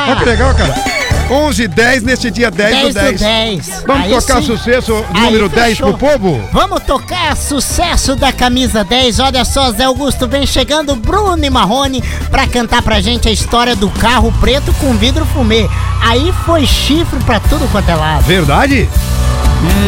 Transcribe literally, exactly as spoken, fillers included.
Olha que legal, cara. onze e dez neste dia dez do dez. dez. Vamos Aí tocar sim. sucesso Aí número dez fechou. pro povo? Vamos tocar sucesso da camisa dez. Olha só, Zé Augusto, vem chegando Bruno e Marrone pra cantar pra gente a história do carro preto com vidro fumê. Aí foi chifre pra tudo quanto é lado. Verdade?